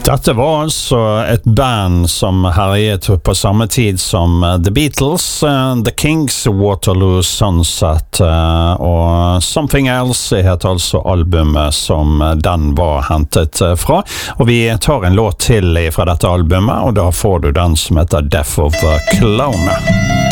Dette var altså et band som herjet på samme tid som The Beatles, The Kings, Waterloo Sunset og Something Else het altså albumet som den var hentet fra. Og vi tar en låt til fra dette albumet, og da får du den som heter Death of a Clown.